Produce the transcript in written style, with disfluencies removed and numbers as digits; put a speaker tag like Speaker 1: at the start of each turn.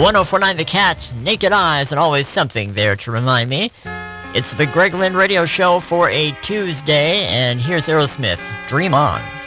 Speaker 1: 1049 The Cat, Naked Eyes, and always something there to remind me. It's the Greg Lynn Radio Show for a Tuesday, and here's Aerosmith, Dream On.